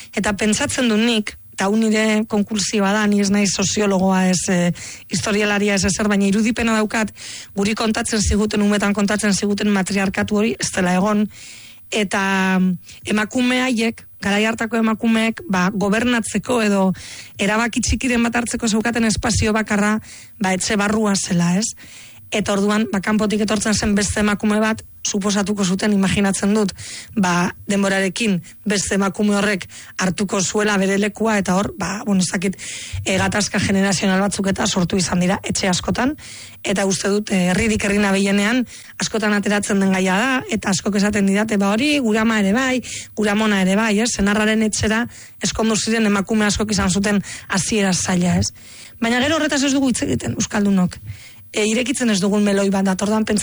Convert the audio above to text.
Eta pentsatzen du nik, eta nire konklusioa da, ni ez naiz soziologoa, ez historialaria, ez ezer, baina irudipena daukat, guri kontatzen ziguten, umetan kontatzen ziguten matriarkatu hori, ez dela egon, eta emakume haiek, garai hartako emakumeek, gobernatzeko edo erabaki txikiren bat hartzeko zeukaten espazio bakarra, etxe barrua zela, ez? Eta orduan, kanpotik etortzen zen beste emakume bat, suposatuko zuten, imaginatzen dut, denborarekin beste emakume horrek hartuko zuela bere lekua, eta hor, gatazka generazional batzuk eta sortu izan dira etxe askotan, eta uste dut, herririk herrina behienean, askotan ateratzen den gaia da, eta askok esaten didate, hori, gure ama ere bai, gure amona ere bai, senarraren etxera, eskondu ziren emakume askok izan zuten hasiera zaila, ez? Baina gero horretaz ez dugu hitz egiten, euskaldunok. Irekitzen ez dugun meloi bat, datordan